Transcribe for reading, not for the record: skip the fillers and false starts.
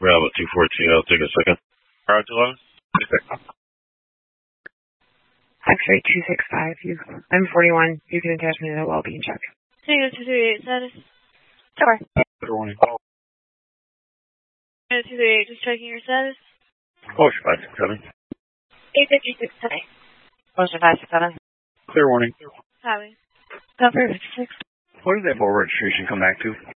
Bravo 214, I'll take a second. Roger, Lois? X-ray 265, I'm 41. You can attach me to the well-being check. Tango 238, status? Sure. Clear warning. Tango 238, just checking your status? Motion 567. 856 today. Motion 567. Clear warning. Highway. Cover 56. What did that board registration come back to?